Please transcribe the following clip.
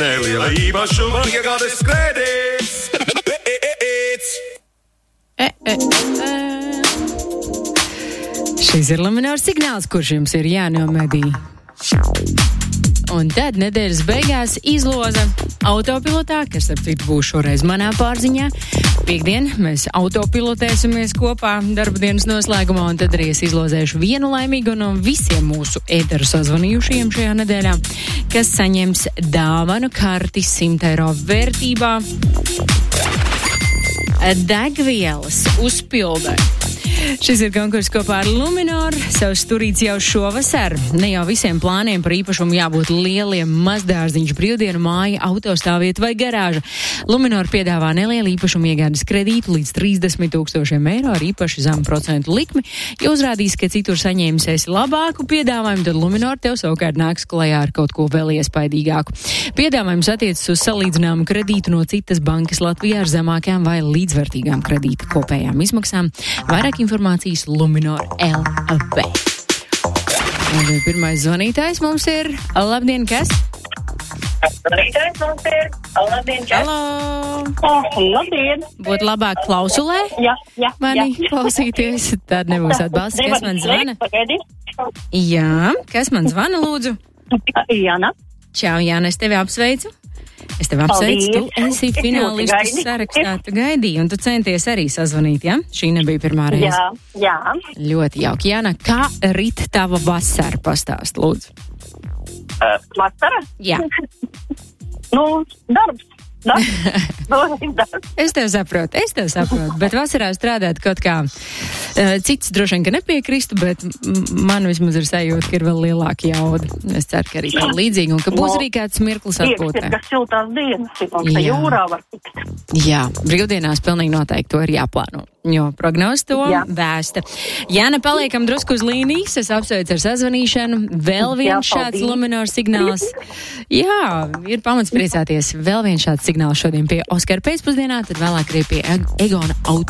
neliela īpašuma iegādes kredīts. Šis ir Luminors signāls, kurš jums ir jānomedī. Un tad nedēļas beigās izloza autopilotā, kas ar citu būs šoreiz manā pārziņā. Piektdien mēs autopilotēsimies kopā darba dienas noslēgumā, un tad arī es izlozēšu vienu laimīgu no visiem mūsu ēteru sazvanījušajiem šajā nedēļā, kas saņems dāvanu karti 100 eiro vērtībā degvielas uzpildē. Šis ir konkurss kopā ar Luminoru. Savs turīts jau šovasar. Ne jau visiem plāniem par īpašumu jābūt lieliem mazdārziņš, brīvdienu māja, autostāvvieta vai garāža. Luminor piedāvā nelielu īpašumu iegādes kredītu līdz 30,000 eiro ar īpaši zemu procentu likmi. Ja uzrādīs, ka citur saņēmis esi labāku piedāvājumu, tad Luminor tev savukārt nāks klajā ar kaut ko vēl iespaidīgāku. Piedāvājums attiecas uz salīdzināmu kredītu no citas bankas Latvijā ar zemākām vai līdzvērtīgām kredīta kopējām izmaksām. Vairāk informācijas Luminor LV. Un pirmais zvanītājs mums ir. Labdien, kas? Zvanītājs mums ir. Labdien, kas? Halo! Labdien! Būtu labāk klausulē? Jā. Mani klausīties, tad nebūs atbalsts. Kas man zvana? Jā, kas man zvana, lūdzu? Jāna. Čau, Jāna, es tevi apsveicu. Es tevi apsveicu, tu esi finālistu sarakstā, tu gaidīji, un tu centies arī sazvanīt, ja? Šī nebija pirmā reize. Jā. Ļoti jauki. Jāna, kā rit tava vasara, pastāst, lūdzu? Vasara? Jā. Darbs. Es tev saprotu, bet vasarā strādāt kaut kā cits droši vien, ka nepiekristu, bet man vismaz ir sajūta, ka ir vēl lielāka jauda. Es ceru, ka arī tā līdzīgi, un ka būs arī kāds mirklis atpūtē. Prieks ir, ka siltās dienas, un ka jūrā var tikt. Jā, brīvdienās pilnīgi noteikti to ir jāplāno, jo prognoz to vēsta. Jāna, paliekam drusku uz līnijas, es apsveicu ar sazvanīšanu, vēl viens šāds Luminor signāls. Jā, ir pamats priecāties, vēl viens šāds signāls šodien pie Oskara pēcpusdienā, tad vēlāk arī pie Egona auto.